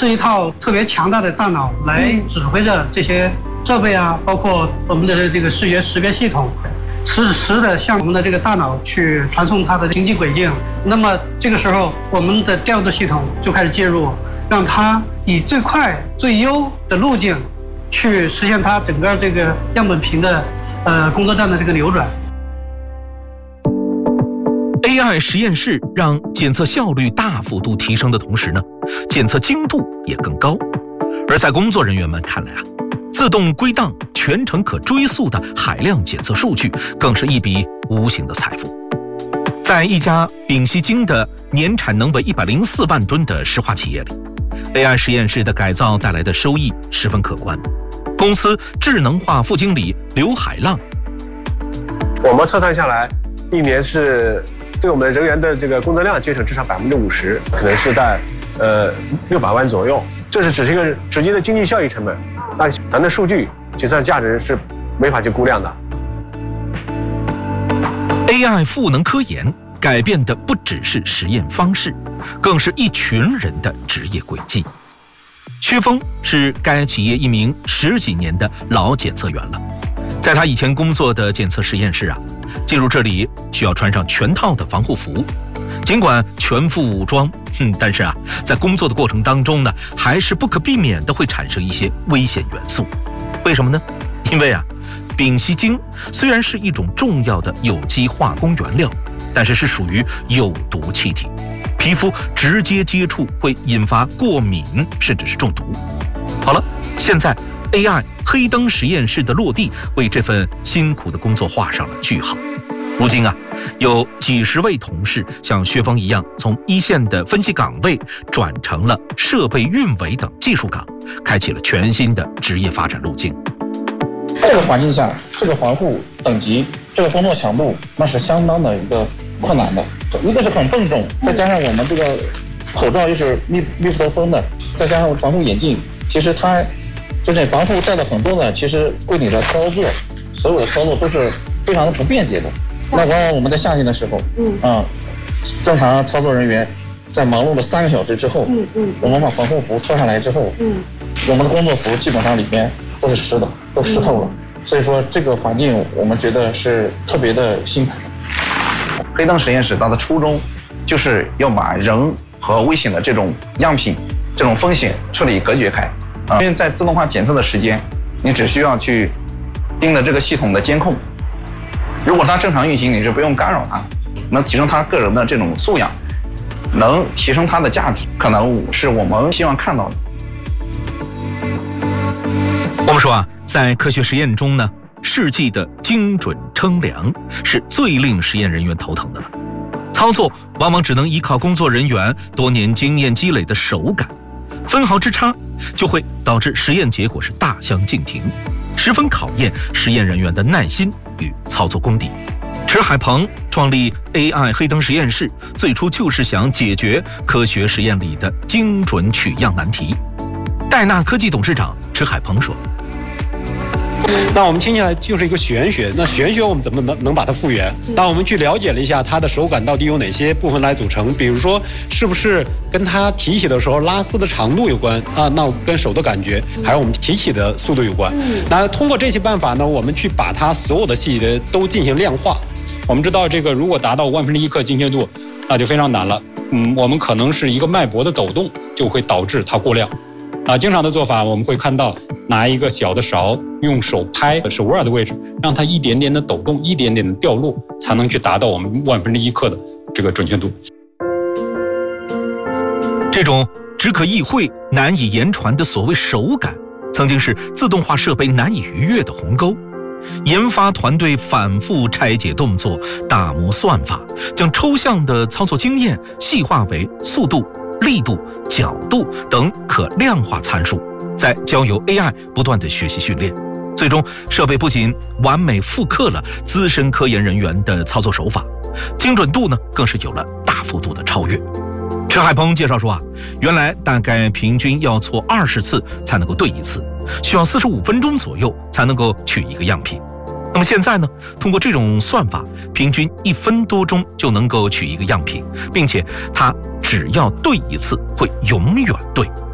是一套特别强大的大脑来指挥着这些设备啊，包括我们的这个视觉识别系统，实时的向我们的这个大脑去传送它的行进轨迹。那么这个时候，我们的调度系统就开始介入，让它以最快最优的路径去实现它整个这个样本屏的工作站的这个流转。 AI 实验室让检测效率大幅度提升的同时呢，检测精度也更高。而在工作人员们看来啊，自动归档、全程可追溯的海量检测数据，更是一笔无形的财富。在一家丙烯腈的年产能为104万吨的石化企业里， AI 实验室的改造带来的收益十分可观。公司智能化副经理刘海浪， 我们测算下来，一年是对我们人员的这个工作量节省至少50%，可能是在600万左右。这是只是一个直接的经济效益成本，那咱的数据计算价值是没法去估量的。 AI 赋能科研改变的不只是实验方式，更是一群人的职业轨迹。薛峰是该企业一名10几年的老检测员了，在他以前工作的检测实验室啊，进入这里需要穿上全套的防护服。尽管全副武装，但是啊，在工作的过程当中呢，还是不可避免的会产生一些危险元素。为什么呢？因为啊，丙烯腈虽然是一种重要的有机化工原料，但是属于有毒气体，皮肤直接接触会引发过敏，甚至是中毒。好了，现在 AI 黑灯实验室的落地，为这份辛苦的工作画上了句号。如今啊，有几十位同事像薛峰一样，从一线的分析岗位转成了设备运维等技术岗，开启了全新的职业发展路径。 这个环境下，这个防护等级，这个工作强度，那是相当的一个困难的。一个是很笨重，再加上我们这个口罩又是密不透风的，再加上防护眼镜，其实它就是防护戴了很多呢，其实柜里的操作，所有的操作都是非常的不便捷的。那往往我们在夏天的时候，正常操作人员在忙碌了3个小时之后，我们把防护服脱下来之后，我们的工作服基本上里边都是湿的，都湿透了。所以说这个环境我们觉得是特别的辛苦。黑灯实验室它的初衷就是要把人和危险的这种样品、这种风险彻底隔绝开。因为在自动化检测的时间，你只需要去盯着这个系统的监控。如果它正常运行，你是不用干扰它，能提升它个人的这种素养，能提升它的价值，可能是我们希望看到的。 我们说啊，在科学实验中呢，试剂的精准称量是最令实验人员头疼的了。操作往往只能依靠工作人员多年经验积累的手感，分毫之差就会导致实验结果是大相径庭，十分考验实验人员的耐心与操作功底。池海鹏创立 AI 黑灯实验室，最初就是想解决科学实验里的精准取样难题。戴纳科技董事长池海鹏说： 那我们听起来就是一个玄学，那玄学我们怎么能把它复原？当我们去了解了一下它的手感到底有哪些部分来组成，比如说是不是跟它提起的时候拉丝的长度有关啊？那跟手的感觉，还有我们提起的速度有关。那通过这些办法呢，我们去把它所有的细节都进行量化。我们知道这个如果达到1/1000克精确度，那就非常难了。我们可能是一个脉搏的抖动就会导致它过量。经常的做法我们会看到，拿一个小的勺，用手拍手腕的位置，让它一点点的抖动，一点点的掉落，才能去达到我们1/1000克的这个准确度。 这种只可意会难以言传的所谓手感，曾经是自动化设备难以逾越的鸿沟。研发团队反复拆解动作，打磨算法，将抽象的操作经验细化为速度、力度、角度等可量化参数，再交由 AI 不断的学习训练，最终设备不仅完美复刻了资深科研人员的操作手法，精准度呢更是有了大幅度的超越。池海鹏介绍说原来大概平均要错20次才能够对一次，需要45分钟左右才能够取一个样品。那么现在呢，通过这种算法，平均1分多钟就能够取一个样品，并且它只要对一次会永远对。